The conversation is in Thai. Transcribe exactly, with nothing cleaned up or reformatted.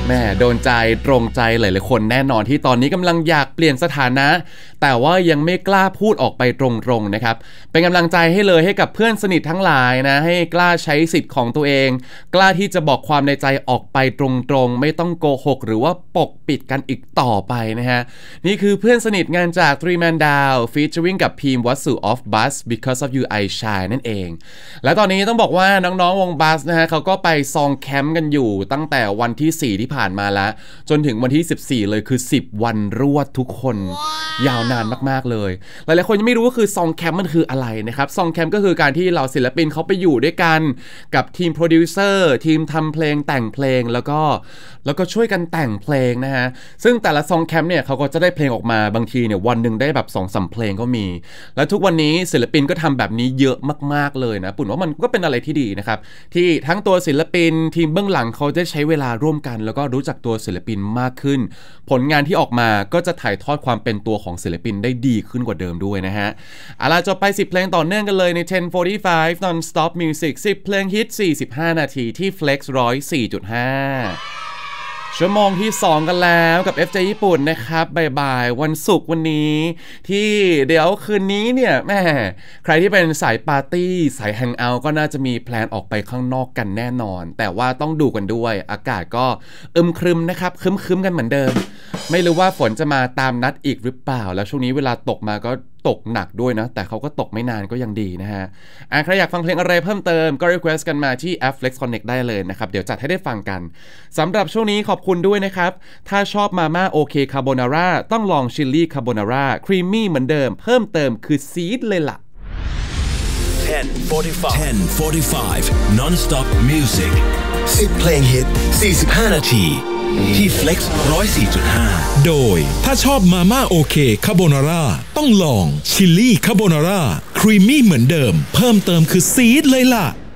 แม่โดนใจตรงใจหลายๆคนแน่นอนที่ตอนนี้กำลังอยากเปลี่ยนสถานะแต่ว่ายังไม่กล้าพูดออกไปตรงๆนะครับเป็นกำลังใจให้เลยให้กับเพื่อนสนิททั้งหลายนะให้กล้าใช้สิทธิ์ของตัวเองกล้าที่จะบอกความในใจออกไปตรงๆไม่ต้องโกหกหรือว่าปกปิดกันอีกต่อไปนะฮะนี่คือเพื่อนสนิทงานจาก Three Man Down featuring กับพีมวัสสุ of Bus Because of You I Shine นั่นเองและตอนนี้ต้องบอกว่าน้องๆวงบัสนะฮะเขาก็ไปซองแคมป์กันอยู่ตั้งแต่วันที่สี่ที่ผ่านมาแล้วจนถึงวันที่สิบสี่เลยคือสิบวันรวดทุกคน wow. ยาวนานมากๆเลยหลายๆคนยังไม่รู้ว่าคือซองแคมป์มันคืออะไรนะครับซองแคมป์ก็คือการที่เราศิลปินเขาไปอยู่ด้วยกันกับทีมโปรดิวเซอร์ทีมทำเพลงแต่งเพลงแล้วก็แล้วก็ช่วยกันแต่งเพลงนะฮะซึ่งแต่ละซองแคมป์เนี่ยเขาก็จะได้เพลงออกมาบางทีเนี่ยวันหนึ่งได้แบบ สองสาม เพลงก็มีและทุกวันนี้ศิลปินก็ทำแบบนี้เยอะมากๆเลยนะปุ่นว่ามันก็เป็นอะไรที่ดีนะครับที่ทั้งตัวศิลปินทีมเบื้องหลังเขาได้ใช้เวลาร่วมกันแล้วก็รู้จักตัวศิลปินมากขึ้นผลงานที่ออกมาก็จะถ่ายทอดความเป็นตัวของศิลปินได้ดีขึ้นกว่าเดิมด้วยนะฮะเอาล่ะจบไปสิบเพลงต่อเนื่องกันเลยในสิบ สี่สิบห้า Non-Stop Music สิบเพลงฮิตสี่สิบห้านาทีที่ Flex หนึ่งร้อยสี่จุดห้าชั่วโมงที่สองกันแล้วกับ เอฟ เจ ญี่ปุ่นนะครับบ่ายๆวันศุกร์วันนี้ที่เดี๋ยวคืนนี้เนี่ยแม่ใครที่เป็นสายปาร์ตี้สายแฮงเอาท์ก็น่าจะมีแพลนออกไปข้างนอกกันแน่นอนแต่ว่าต้องดูกันด้วยอากาศก็อึมครึมนะครับครึมๆกันเหมือนเดิมไม่รู้ว่าฝนจะมาตามนัดอีกหรือเปล่าแล้วช่วงนี้เวลาตกมาก็ตกหนักด้วยนะแต่เขาก็ตกไม่นานก็ยังดีนะฮะอ่ะใครอยากฟังเพลงอะไรเพิ่มเติมก็ request กันมาที่แอป Flex Connect ได้เลยนะครับเดี๋ยวจัดให้ได้ฟังกันสำหรับช่วงนี้ขอบคุณด้วยนะครับถ้าชอบมาม่าโอเคคาโบนาร่าต้องลองชิลลี่คาโบนาร่าครีมมี่เหมือนเดิมเพิ่มเติมคือซีดเลยล่ะสิบ forty-five Non-Stop Music สิบเพลงฮิตสี่สิบห้านาทีที่ Flex หนึ่งร้อยสี่จุดห้าโดยถ้าชอบมาม่าโอเคคาโบนาร่าต้องลองชิลลี่คาโบนาร่าครีมมี่เหมือนเดิมเพิ่มเติมคือซีดเลยล่ะ